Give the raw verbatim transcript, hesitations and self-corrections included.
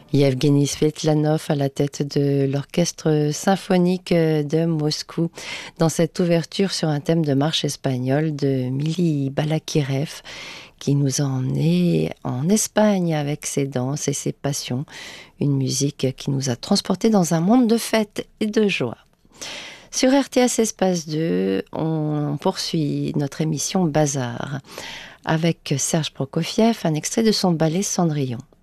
Yevgeny Svetlanov à la tête de l'orchestre symphonique de Moscou dans cette ouverture sur un thème de marche espagnole de Mili Balakirev qui nous a emmenés en Espagne avec ses danses et ses passions, une musique qui nous a transportés dans un monde de fêtes et de joie. Sur R T S Espace deux, on poursuit notre émission Bazar avec Serge Prokofiev, un extrait de son ballet Cendrillon.